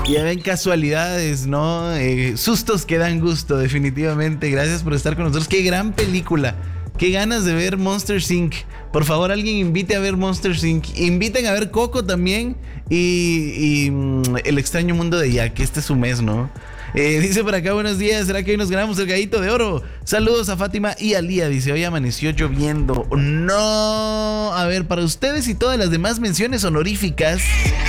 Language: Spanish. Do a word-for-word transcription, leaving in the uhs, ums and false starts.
Ya ven, casualidades, ¿no? Eh, sustos que dan gusto, definitivamente. Gracias por estar con nosotros. Qué gran película. Qué ganas de ver Monster incorporated. Por favor, alguien invite a ver Monster incorporated. Inviten a ver Coco también. Y, y mm, El extraño mundo de Jack. Este es su mes, ¿no? Eh, dice por acá, buenos días, ¿será que hoy nos ganamos el gallito de oro? Saludos a Fátima y a Lía. Dice, hoy amaneció lloviendo. No, a ver, para ustedes y todas las demás menciones honoríficas,